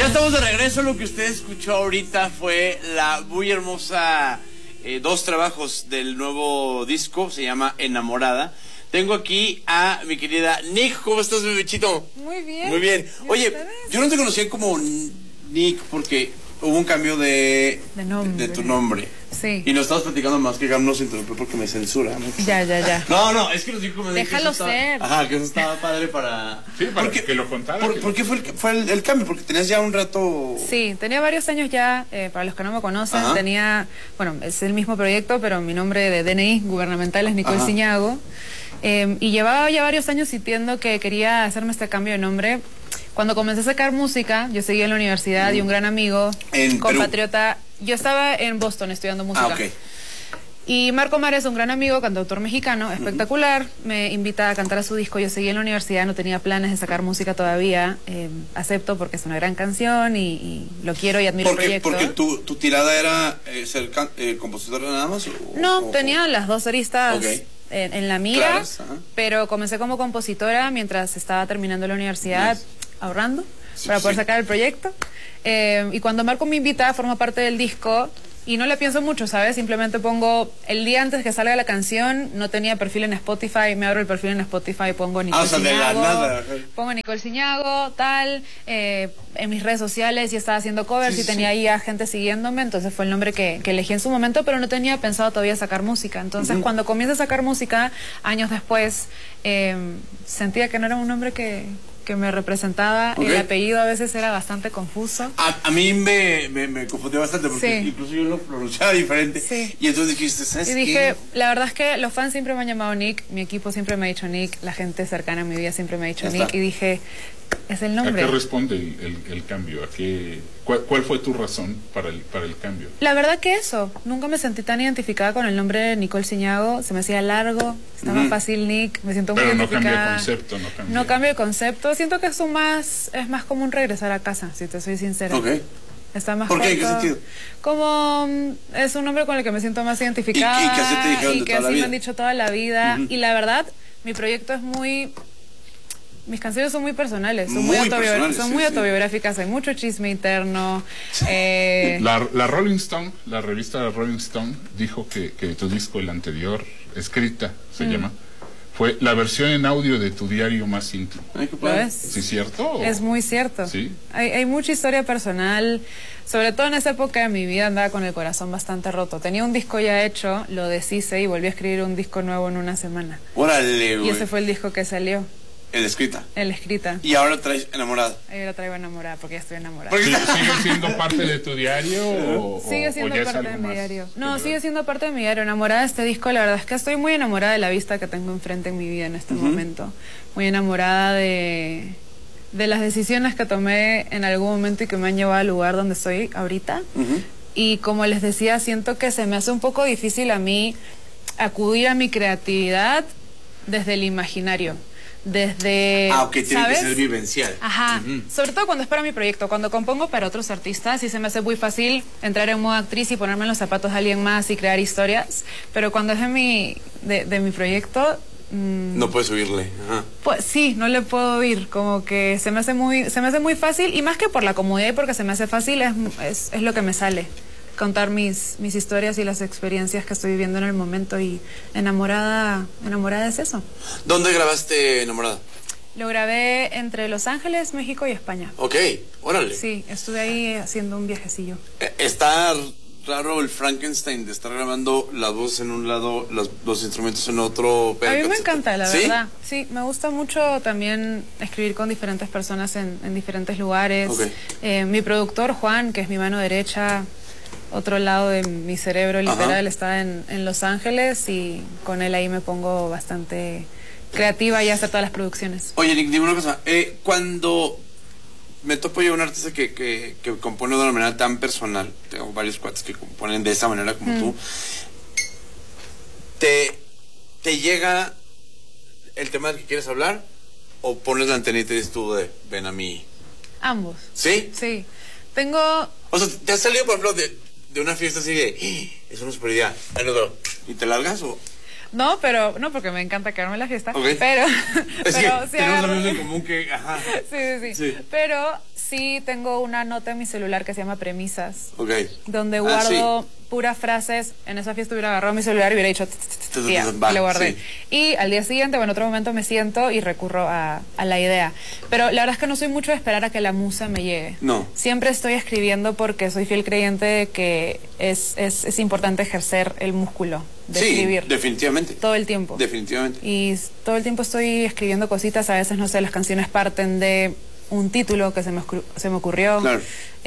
Ya estamos de regreso. Lo que usted escuchó ahorita fue la muy hermosa dos trabajos del nuevo disco, se llama Enamorada. Tengo aquí a mi querida Nick. ¿Cómo estás, bebechito? Muy bien. Muy bien. Oye, yo no te conocía como Nick porque hubo un cambio de tu nombre. Sí. Y nos estabas platicando más que no se interrumpió porque me censura, ¿no? Ya. No, es que nos dijo como déjalo ser. Ajá, que eso estaba padre para... Sí, para que lo contara. ¿Por qué fue el cambio? Porque tenías ya un rato... Sí, tenía varios años ya, para los que no me conocen. Ajá. Tenía, bueno, es el mismo proyecto, pero mi nombre de DNI gubernamental es Nicole Ciñago. Y llevaba ya varios años sintiendo que quería hacerme este cambio de nombre. Cuando comencé a sacar música, yo seguía en la universidad y un gran amigo, compatriota, yo estaba en Boston estudiando música. Ah, okay. Y Marco Mares, un gran amigo, cantautor mexicano, espectacular, me invita a cantar a su disco. Yo seguía en la universidad, no tenía planes de sacar música todavía. Acepto porque es una gran canción y lo quiero y admiro el proyecto. ¿Porque tu tirada era ser compositora nada más? Tenía las dos aristas. Okay. En la mira, pero comencé como compositora mientras estaba terminando la universidad, ahorrando para poder sacar el proyecto. Y cuando Marco me invita, forma parte del disco y no le pienso mucho, ¿sabes? Simplemente pongo el día antes que salga la canción, no tenía perfil en Spotify, me abro el perfil en Spotify, pongo Nicole Ciñago, pongo Nicole Ciñago, tal, en mis redes sociales y estaba haciendo covers y tenía ahí a gente siguiéndome, entonces fue el nombre que elegí en su momento, pero no tenía pensado todavía sacar música. Entonces cuando comienzo a sacar música, años después, sentía que no era un nombre que me representaba. El apellido a veces era bastante confuso. A mí me confundió bastante porque incluso yo lo pronunciaba diferente. Y entonces dijiste, ¿sabes qué? Y dije, la verdad es que los fans siempre me han llamado Nick, mi equipo siempre me ha dicho Nick, la gente cercana a mi vida siempre me ha dicho Nick, y dije, es el nombre. ¿A qué responde el cambio? ¿Cuál fue tu razón para el cambio? La verdad que eso, nunca me sentí tan identificada con el nombre de Nicole Ciñago, se me hacía largo, estaba fácil Nick, me siento muy identificada. Pero no cambia el concepto, no cambia el concepto, siento que es más como un regresar a casa, si te soy sincera. Está más ¿Por qué? ¿En qué sentido? Como es un nombre con el que me siento más identificada y que así te dijeron y que así me han dicho toda la vida. Y la verdad, mi proyecto es muy... Mis canciones son muy personales, son muy autobiográficas, hay mucho chisme interno. La Rolling Stone, la revista Rolling Stone, dijo que tu disco, el anterior, Escrita, se llama, fue la versión en audio de tu diario más íntimo. ¿Lo es? ¿Sí es cierto? Es muy cierto. ¿Sí? Hay mucha historia personal, sobre todo en esa época de mi vida andaba con el corazón bastante roto. Tenía un disco ya hecho, lo deshice y volví a escribir un disco nuevo en una semana. ¡Órale, güey! Y ese fue el disco que salió. El Escrita. El Escrita. Y ahora traes Enamorada. Ahora traigo Enamorada porque ya estoy enamorada. ¿Sigue siendo parte de tu diario sigue siendo parte de mi diario? No, sigue siendo parte de mi diario. Enamorada de este disco, la verdad es que estoy muy enamorada de la vista que tengo enfrente en mi vida en este momento. Muy enamorada de las decisiones que tomé en algún momento y que me han llevado al lugar donde estoy ahorita. Y como les decía, siento que se me hace un poco difícil a mí acudir a mi creatividad desde el imaginario. Desde... tiene que ser vivencial. Sobre todo cuando es para mi proyecto, cuando compongo para otros artistas, sí se me hace muy fácil entrar en modo actriz y ponerme en los zapatos de alguien más y crear historias, pero cuando es de mi proyecto... no puedes oírle. Pues sí, no le puedo oír, como que se me hace muy fácil, y más que por la comodidad y porque se me hace fácil, es lo que me sale. Contar mis historias y las experiencias que estoy viviendo en el momento, y enamorada es eso. ¿Dónde grabaste Enamorada? Lo grabé entre Los Ángeles, México y España. Órale. Sí, estuve ahí haciendo un viajecillo. Está raro el Frankenstein de estar grabando las voces en un lado, los instrumentos en otro. A mí me encanta, la verdad. Sí, me gusta mucho también escribir con diferentes personas en diferentes lugares. Mi productor, Juan, que es mi mano derecha, otro lado de mi cerebro literal, está en Los Ángeles, y con él ahí me pongo bastante creativa y a hacer todas las producciones. Oye, Nick, dime una cosa. Cuando me topo yo un artista que compone de una manera tan personal, tengo varios cuates que componen de esa manera como tú, ¿te llega el tema del que quieres hablar o pones la antenita y dices tú de ven a mí? Ambos. ¿Sí? Sí. Tengo... O sea, ¿te has salido, por ejemplo, de una fiesta así de es una super idea, y te largas o...? No, pero no, porque me encanta quedarme en la fiesta. Okay. Pero es pero que sí tenemos amigos en común que... Sí. Pero sí tengo una nota en mi celular que se llama Premisas. Ok. Donde guardo puras frases. En esa fiesta hubiera agarrado mi celular y hubiera dicho, le guardé. Y al día siguiente, o en otro momento me siento y recurro a la idea. Pero la verdad es que no soy mucho de esperar a que la musa me llegue. No. Siempre estoy escribiendo porque soy fiel creyente de que es importante ejercer el músculo de escribir. Definitivamente. Todo el tiempo. Definitivamente. Y todo el tiempo estoy escribiendo cositas. A veces, no sé, las canciones parten de un título que se me ocurrió. Claro.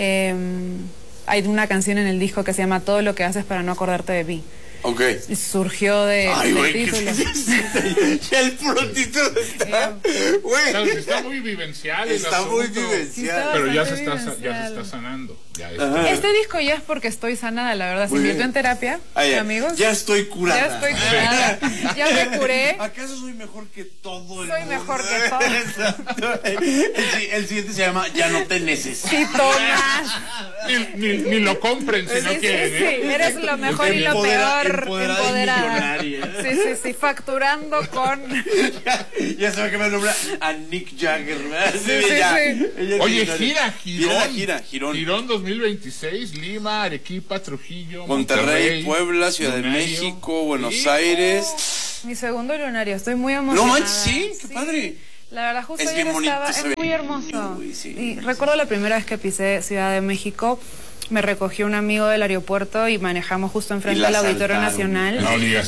Hay una canción en el disco que se llama Todo lo que haces para no acordarte de mí. Ok. Y surgió del título. Ya el puro título está... Güey. Está muy vivencial. Está muy vivencial. Pero ya se está sanando. Este disco ya es porque estoy sanada, la verdad. Se invirtió en terapia, amigos. Ya estoy curada. Ya estoy curada. Ya me curé. ¿Acaso soy mejor que todo el mundo? Soy mejor que todo. El siguiente se llama Ya no te necesito más. Ni lo compren si no quieren. Sí, eres lo mejor y lo peor. Empoderada. Sí, facturando con... Ya se va a quemar el nombre a Nick Jagger. Sí. Oye, Girón. Girón 2026, Lima, Arequipa, Trujillo, Monterrey, Puebla, Ciudad de México, Buenos Aires. Mi segundo lunario, estoy muy emocionada. No manches, sí, qué padre. La verdad, justo es ayer estaba, es muy hermoso. Y recuerdo la primera vez que pisé Ciudad de México. Me recogió un amigo del aeropuerto y manejamos justo enfrente del Auditorio Nacional.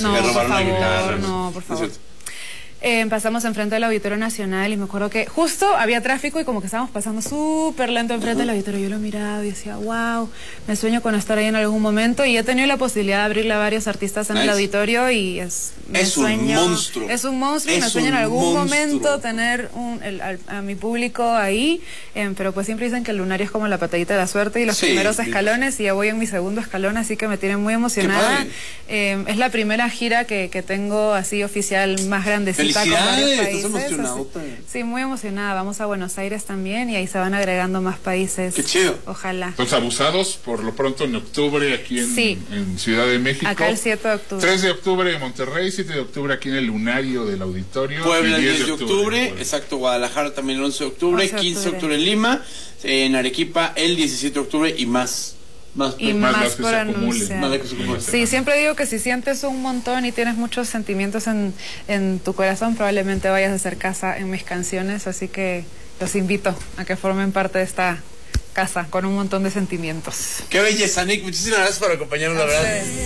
No, por favor. Pasamos enfrente del Auditorio Nacional y me acuerdo que justo había tráfico y como que estábamos pasando súper lento enfrente del auditorio. Yo lo miraba y decía, wow, me sueño con estar ahí en algún momento, y he tenido la posibilidad de abrirle a varios artistas en el auditorio y es un monstruo. Es un monstruo y me sueño en algún momento tener a mi público ahí, pero pues siempre dicen que el lunario es como la patadita de la suerte y los primeros escalones, y ya voy en mi segundo escalón, así que me tiene muy emocionada. Es la primera gira que tengo así oficial más grandecita. ¡Felicidades! ¿Estás emocionada? Sí, muy emocionada. Vamos a Buenos Aires también y ahí se van agregando más países. ¡Qué chido! Ojalá. Entonces, Abusados, por lo pronto en octubre aquí en Ciudad de México. Acá el 7 de octubre. 3 de octubre en Monterrey, 7 de octubre aquí en el Lunario del Auditorio. Puebla el 10 de octubre. Exacto, Guadalajara también el 11 de octubre. 15 de octubre en Lima. En Arequipa el 17 de octubre y más por anunciar. Sí, siempre digo que si sientes un montón y tienes muchos sentimientos en tu corazón, probablemente vayas a hacer casa en mis canciones, así que los invito a que formen parte de esta casa con un montón de sentimientos. Qué belleza, Nick, muchísimas gracias por acompañarnos, la verdad.